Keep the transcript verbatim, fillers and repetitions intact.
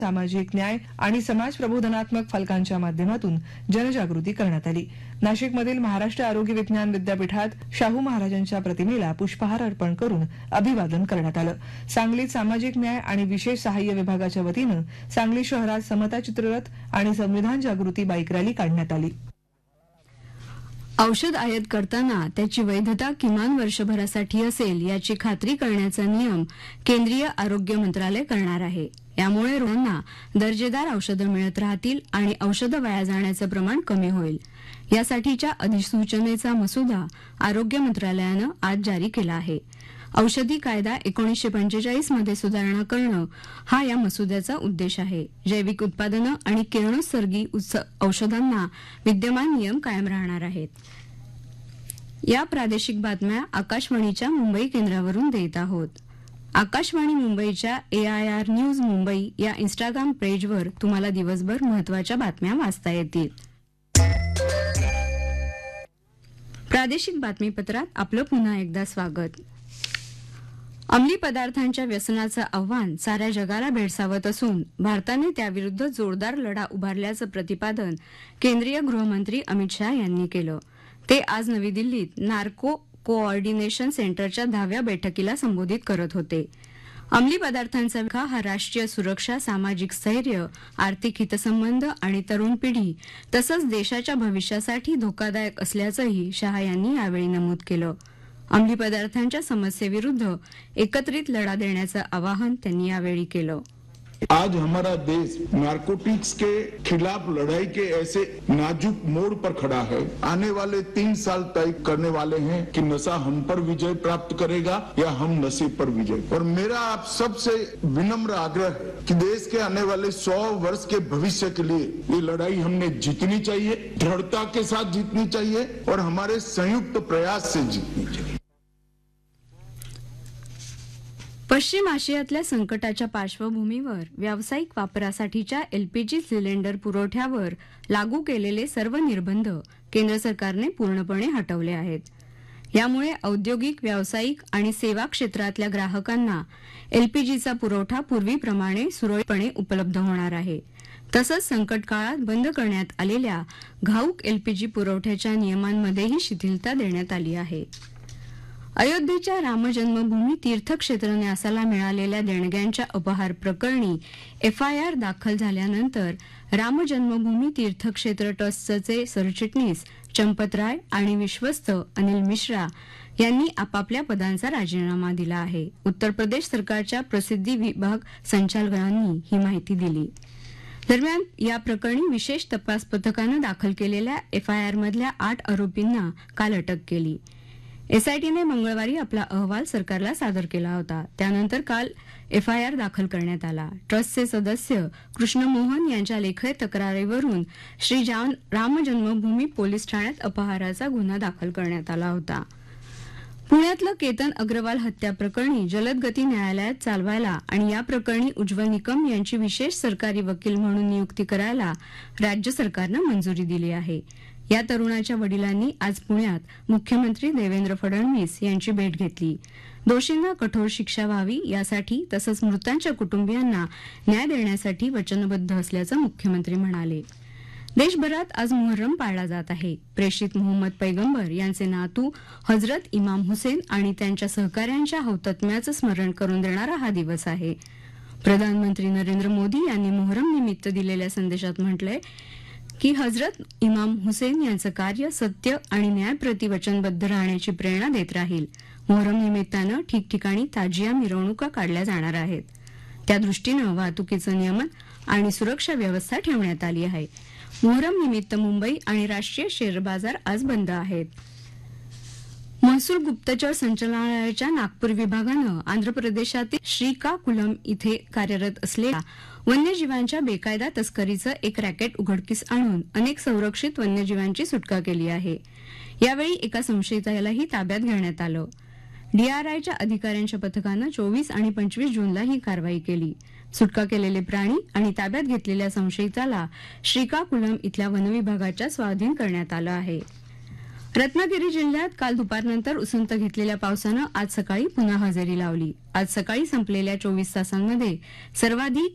सामाजिक न्याय आणि समाज प्रबोधनात्मक फलकांच्या माध्यमातून जनजागृती करण्यात आली। नाशिकमधील महाराष्ट्र आरोग्य विज्ञान विद्यापीठात शाहू महाराजांच्या प्रतिमेला पुष्पहार अर्पण करून अभिवादन करण्यात आलं। सांगलीत सामाजिक न्याय आणि विशेष सहाय्य विभागाच्या वतीनं सांगली शहरात समता चित्ररथ आणि संविधान जागृती बाईक रॅली काढण्यात आली। औषध आयात करताना त्याची वैधता किमान वर्षभरासाठी असेल याची खात्री करण्याचा नियम केंद्रीय आरोग्य मंत्रालय करणार आहे। यामुळे रुग्णांना दर्जेदार औषधं मिळत राहतील आणि औषधं वाया जाण्याचं प्रमाण कमी होईल। यासाठीच्या अधिसूचनेचा मसुदा आरोग्य मंत्रालयानं आज जारी केला आहे। औषधी कायदा एकोणीसशे पंचेचाळीस मध्ये सुधारणा करणं हा या मसुद्याचा उद्देश आहे। जैविक उत्पादनं आणि किरणोत्सर्गी औषधांना विद्यमान नियम कायम राहणार आहेत। या प्रादेशिक बातम्या आकाशवाणीच्या मुंबई केंद्रावरून देत आहोत। आकाशवाणी मुंबईच्या ए आय आर न्यूज मुंबई या इंस्टाग्राम पेजवर तुम्हाला दिवसभर महत्त्वाच्या बातम्या वाचता येतील। प्रादेशिक बातमीपत्रात आपलं पुन्हा एकदा स्वागत। अंमली पदार्थांच्या व्यसनाचं आव्हान साऱ्या जगाला भेडसावत असून भारताने त्याविरुद्ध जोरदार लढा उभारल्याचं प्रतिपादन केंद्रीय गृहमंत्री अमित शाह यांनी केलं। ते आज नवी दिल्लीत नार्को कोऑर्डिनेशन सेंटरच्या दहाव्या बैठकीला संबोधित करत होते। अंमली पदार्थांचा विकास हा राष्ट्रीय सुरक्षा, सामाजिक स्थैर्य, आर्थिक हितसंबंध आणि तरुण पिढी तसंच देशाच्या भविष्यासाठी धोकादायक असल्याचंही शाह यांनी यावेळी नमूद केलं। अंमली पदार्थांच्या समस्येविरुद्ध एकत्रित लढा देण्याचं आवाहन त्यांनी यावेळी केलं। आज हमारा देश नारकोटिक्स के खिलाफ लड़ाई के ऐसे नाजुक मोड़ पर खड़ा है। आने वाले तीन साल तय करने वाले हैं कि नशा हम पर विजय प्राप्त करेगा या हम नशे पर विजय। और मेरा आप सबसे विनम्र आग्रह है कि देश के आने वाले सौ वर्ष के भविष्य के लिए ये लड़ाई हमने जीतनी चाहिए, दृढ़ता के साथ जीतनी चाहिए और हमारे संयुक्त प्रयास से जीतनी चाहिए। पश्चिम आशियातल्या संकटाच्या पार्श्वभूमीवर व्यावसायिक वापरासाठीच्या एलपीजी सिलेंडर पुरवठ्यावर लागू केलेले सर्व निर्बंध केंद्र सरकारने पूर्णपणे हटवले आहेत। यामुळे औद्योगिक, व्यावसायिक आणि सेवा क्षेत्रातल्या ग्राहकांना एलपीजीचा पुरवठा पूर्वीप्रमाणे सुरळीतपणे उपलब्ध होणार आहे। तसंच संकट काळात बंद करण्यात आलेल्या घाऊक एलपीजी पुरवठ्याच्या नियमांमध्येही शिथिलता देण्यात आली आहे। अयोध्येच्या रामजन्मभूमी तीर्थक्षेत्र न्यासाला मिळालेल्या देणग्यांच्या अपहार प्रकरणी एफआयआर दाखल झाल्यानंतर रामजन्मभूमी तीर्थक्षेत्र ट्रस्टचे सरचिटणीस चंपत राय आणि विश्वस्त अनिल मिश्रा यांनी आपापल्या पदांचा राजीनामा दिला आहे। उत्तर प्रदेश सरकारच्या प्रसिद्धी विभाग संचालकांनी ही माहिती दिली। दरम्यान या प्रकरणी विशेष तपास पथकानं दाखल केलेल्या एफआयआरमधल्या आठ आरोपींना काल अटक केली। एसआयटीने मंगळवारी आपला अहवाल सरकारला सादर केला होता। त्यानंतर काल एफआयआर दाखल करण्यात आला। ट्रस्टचे सदस्य कृष्ण मोहन यांच्या लेखी तक्रारीवरून श्री राम जन्मभूमी पोलीस ठाण्यात अपहाराचा गुन्हा दाखल करण्यात आला होता। पुण्यातलं केतन अग्रवाल हत्या प्रकरणी जलद गती न्यायालयात चालवायला आणि या प्रकरणी उज्ज्वल निकम यांची विशेष सरकारी वकील म्हणून नियुक्ती करायला राज्य सरकारनं मंजुरी दिली आहे। या तरुणाच्या वडिलांनी आज पुण्यात मुख्यमंत्री देवेंद्र फडणवीस यांची भेट घेतली। दोषींना कठोर शिक्षा व्हावी यासाठी तसंच मृतांच्या कुटुंबियांना न्याय देण्यासाठी वचनबद्ध असल्याचं मुख्यमंत्री म्हणाले। देशभरात आज मुहर्रम पाळला जात आहे। प्रेषित मोहम्मद पैगंबर यांचे नातू हजरत इमाम हुसेन आणि त्यांच्या सहकाऱ्यांच्या हौतात्म्याचं स्मरण करून देणारा हा दिवस आहे। प्रधानमंत्री नरेंद्र मोदी यांनी मुहर्रम निमित्त दिलेल्या संदेशात म्हटलंय की हजरत इमाम हुसेन यांचं कार्य सत्य आणि न्यायप्रती वचनबद्ध राहण्याची प्रेरणा देत राहील। मोहरम निमित्तानं ठिकठिकाणी ताजिया मिरवणुका काढल्या जाणार आहेत। त्या दृष्टीनं वाहतुकीचं नियमन आणि सुरक्षा व्यवस्था ठेवण्यात आली आहे। मोहरम निमित्त मुंबई आणि राष्ट्रीय शेअर बाजार आज बंद आहेत। महसूल गुप्तचर संचालनालयाच्या नागपूर विभागानं आंध्र प्रदेशातील श्रीकाकुलम इथे कार्यरत असलेल्या वन्यजीवांच्या बेकायदा तस्करीचं एक रॅकेट उघडकीस आणून अनेक संरक्षित वन्यजीवांची सुटका केली आहे। यावेळी एका संशयितालाही ताब्यात घेण्यात आलं। डीआरआयच्या अधिकाऱ्यांच्या पथकानं चोवीस आणि पंचवीस जूनला ही कारवाई केली। सुटका केलेले प्राणी आणि ताब्यात घेतलेल्या संशयिताला श्रीकाकुलम इथल्या वनविभागाच्या स्वाधीन करण्यात आलं आहे। रत्नागिरी जिल्ह्यात काल दुपारनंतर उसंत घेतलेल्या पावसानं आज सकाळी पुन्हा हजेरी लावली। आज सकाळी संपलेल्या चोवीस तासांमध्ये सर्वाधिक